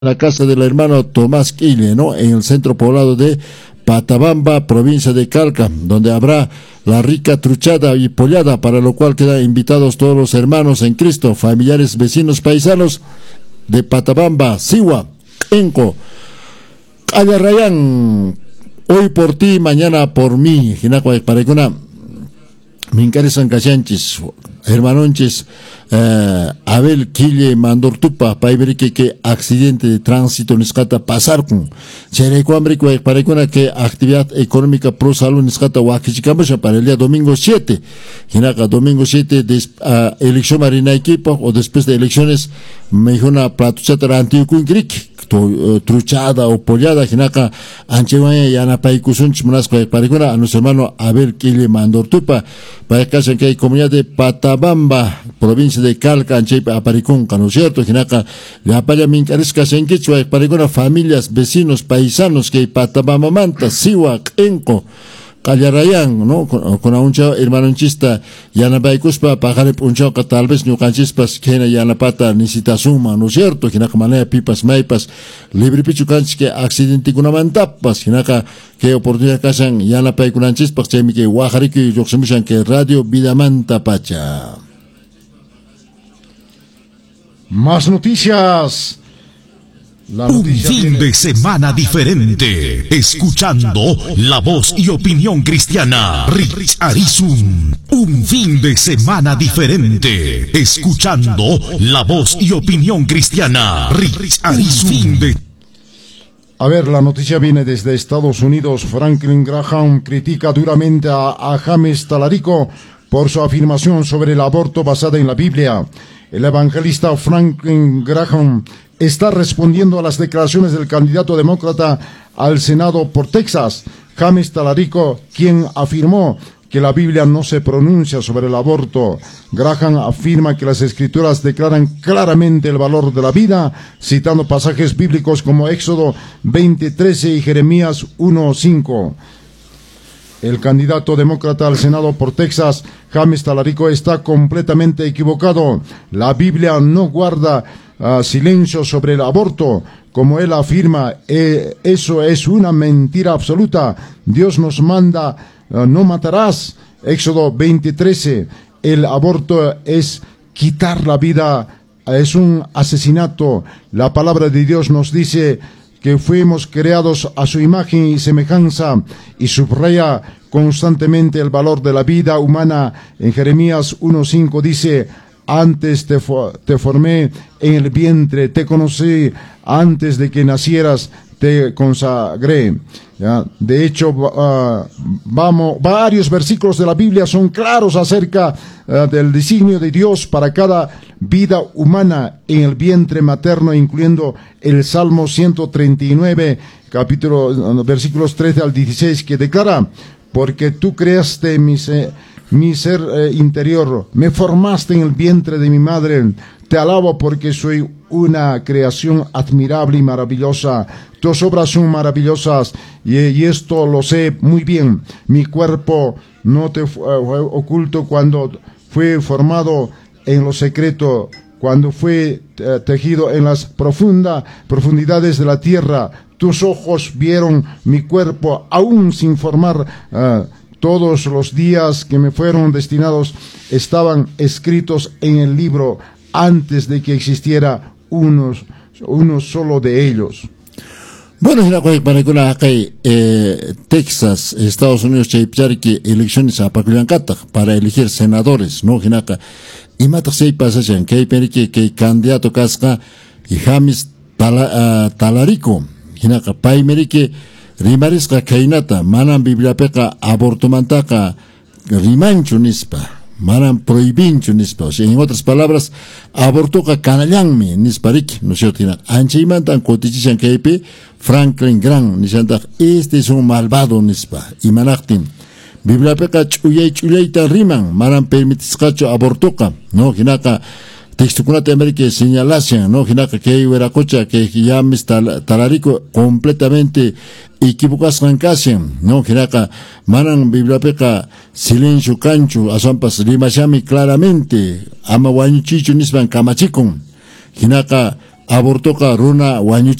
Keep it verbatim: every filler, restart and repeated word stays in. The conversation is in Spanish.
la casa del hermano Tomás Quille, ¿no? En el centro poblado de Patabamba, provincia de Calca, donde habrá la rica truchada y pollada, para lo cual quedan invitados todos los hermanos en Cristo, familiares, vecinos, paisanos de Patabamba, Siwa, Enco, Ayarrayán, hoy por ti, mañana por mí, Jinacua Parecuna, Mincares Sancachanchis, hermanonches, eh, Abel Quille Mandortupa, Paiberique que accidente de tránsito niscata pasar con Cherecuambrico Parecuna que actividad económica pro salud niscata Huaquichicambasha para el día domingo siete, Jinaca domingo siete de uh, elección marina equipo o después de elecciones mejona platuchata antiguo Greek. Truchada o pollada, Jinaca, Ancheguaya, Yanapaicusun, Chimunasco, Parecuna, a nuestro hermano Abel Quille Mandortupa, para casa que hay comunidad de Patabamba, provincia de Calca, Anchepa, Aparicún, ¿no es cierto? Jinaca, la paya mincaresca, en Quechua, Parecuna, familias, vecinos, paisanos, que hay Patabamba Manta, Siwak, Enco, Callarayán, ¿no? Con, con un chavo hermanonchista, Yanapaikuspa, Pajarep, un chavo que tal vez no canchispas, que na Yanapata, necesita suma, ¿no es cierto? Jinaka manea, pipas, maipas, libre pichu canchis que accidente con amantapas, Jinaka, que oportunidad casan, Yanapaikunachispas, que mi que Guajariki, Yoxemishan, que radio Vidamanta Pacha. Más noticias. La Un fin viene. de semana diferente, escuchando la voz y opinión cristiana. Riz Arizum. Un fin de semana diferente, escuchando la voz y opinión cristiana. Riz Arizum. De... A ver, la noticia viene desde Estados Unidos. Franklin Graham critica duramente a, a James Talarico por su afirmación sobre el aborto basada en la Biblia. El evangelista Franklin Graham está respondiendo a las declaraciones del candidato demócrata al Senado por Texas, James Talarico, quien afirmó que la Biblia no se pronuncia sobre el aborto. Graham afirma que las Escrituras declaran claramente el valor de la vida, citando pasajes bíblicos como Éxodo veinte trece y Jeremías uno cinco. El candidato demócrata al Senado por Texas, James Talarico, está completamente equivocado. La Biblia no guarda uh, silencio sobre el aborto. Como él afirma, eh, eso es una mentira absoluta. Dios nos manda, uh, no matarás. Éxodo veinte trece. El aborto es quitar la vida, es un asesinato. La palabra de Dios nos dice que fuimos creados a su imagen y semejanza, y subraya constantemente el valor de la vida humana. En Jeremías uno cinco dice: antes te, fo te formé en el vientre, te conocí, antes de que nacieras te consagré. ¿Ya? De hecho, uh, vamos, varios versículos de la Biblia son claros acerca uh, del designio de Dios para cada vida humana en el vientre materno, incluyendo el Salmo ciento treinta y nueve, capítulo, uh, versículos trece al dieciséis, que declara: porque tú creaste mi, se mi ser eh, interior, me formaste en el vientre de mi madre, te alabo porque soy una creación admirable y maravillosa. Tus obras son maravillosas y, y esto lo sé muy bien. Mi cuerpo no te fue uh, oculto cuando fue formado en lo secreto, cuando fue uh, tejido en las profunda, profundidades de la tierra. Tus ojos vieron mi cuerpo aún sin formar. Uh, todos los días que me fueron destinados estaban escritos en el libro antes de que existiera unos, uno solo de ellos. Bueno, para eh, Texas, Estados Unidos, que elecciones a para elegir senadores, ¿no? Y mata se pasa que que candidato casca y James Tala, uh, Talarico, Hinaka Paimerique, Rimarisca Kainata, Manan Bibliapeca, Abortomantaka, Rimancho Nispa. Maran prohibincho nispa, o sea, en otras palabras, abortoca canallanme nisparik, ¿no es cierto? Anchaimantan cotichishan keipe, Franklin Graham, nishantak, este es un malvado nispa, y manaktin. Bibliapeca chuyay chuyayta riman, maran permitiscacho abortoca, ¿no? Hinaka, textucunate América señalación, ¿no? Hinaka que Veracocha, que James Talarico completamente equivocas rancasian, ¿no? Hinaka, manan biblioteca silencio cancho, asampas rimashami claramente, ama wañuchicho nisban kamachikon. Hinaka, abortoqa runa wañuch